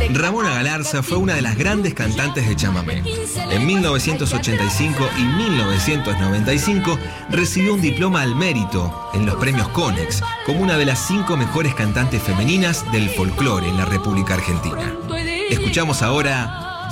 Ramona Galarza fue una de las grandes cantantes de chamamé. En 1985 y 1995 recibió un diploma al mérito en los premios Conex como una de las 5 mejores cantantes femeninas del folclore en la República Argentina. Escuchamos ahora